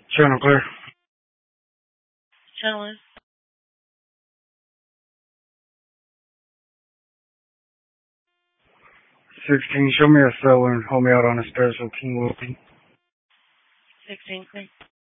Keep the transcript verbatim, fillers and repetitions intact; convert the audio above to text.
Channel clear. Channel is. sixteen, show me a cell and hold me out on the stairs with King Wilkie. sixteen, clear.